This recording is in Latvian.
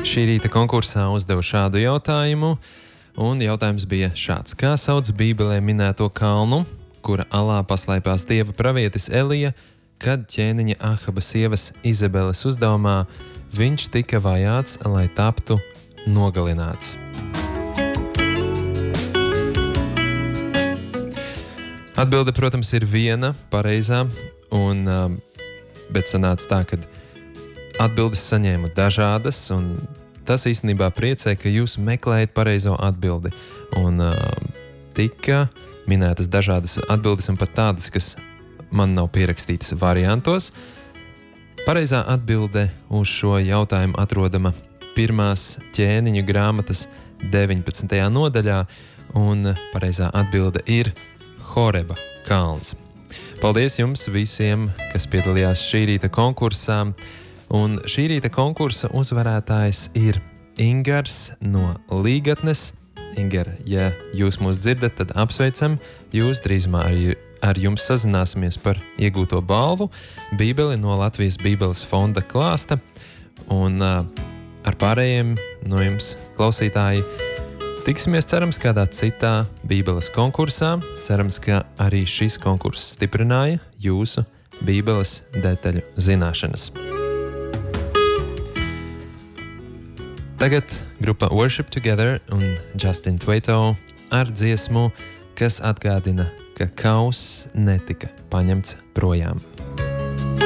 Šī rīta konkursā uzdevu šādu jautājumu, un jautājums bija šāds. Kā sauc Bībelē minēto kalnu, kura alā paslēpās dieva pravietis Elija, kad ķēniņa Ahaba sievas Izabeles uzdevumā viņš tika vajāts, lai taptu nogalināts? Atbilde, protams, ir viena pareizā, bet sanāca tā, ka atbildes saņēmu dažādas, un tas īstenībā priecē, ka jūs meklējat pareizo atbildi. Un tika minētas dažādas atbildes, un pat tādas, kas man nav pierakstītas variantos. Pareizā atbilde uz šo jautājumu atrodama 1. ķēniņu grāmatas 19. nodaļā, un pareizā atbilde ir Horeba kalns. Paldies jums visiem, kas piedalījās šī rīta konkursā. Un šī rīta konkursa uzvarētājs ir Ingars no Līgatnes. Ingar, ja jūs mūs dzirdat, tad apsveicam. Jūs drīzumā ar jums sazināsimies par iegūto balvu Bībeli no Latvijas Bībeles fonda klāsta. Un ar pārējiem no jums, klausītāji, tiksimies, cerams, kādā citā Bībeles konkursā. Cerams, ka arī šis konkurss stiprināja jūsu Bībeles detaļu zināšanas. Tagad grupa Worship Together un Justin Twaito ar dziesmu, kas atgādina, ka kauss netika paņemts projām.